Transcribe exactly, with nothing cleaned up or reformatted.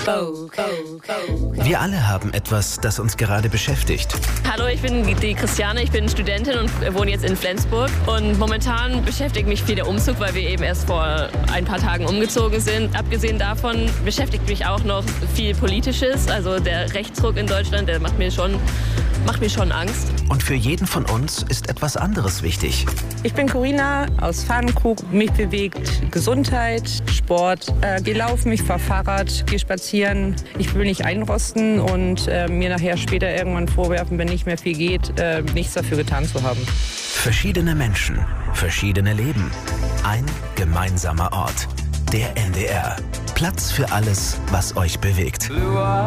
Wir alle haben etwas, das uns gerade beschäftigt. Hallo, ich bin die Christiane, ich bin Studentin und wohne jetzt in Flensburg. Und momentan beschäftigt mich viel der Umzug, weil wir eben erst vor ein paar Tagen umgezogen sind. Abgesehen davon beschäftigt mich auch noch viel Politisches. Also der Rechtsruck in Deutschland, der macht mir schon, macht mir schon Angst. Und für jeden von uns ist etwas anderes wichtig. Ich bin Corinna aus Pfannenkrug. Mich bewegt Gesundheit, Sport. Äh, geh laufen, ich fahr Fahrrad, geh spazieren. Ich will nicht einrosten und äh, mir nachher später irgendwann vorwerfen, wenn nicht mehr viel geht, äh, nichts dafür getan zu haben. Verschiedene Menschen, verschiedene Leben. Ein gemeinsamer Ort. Der N D R. Platz für alles, was euch bewegt.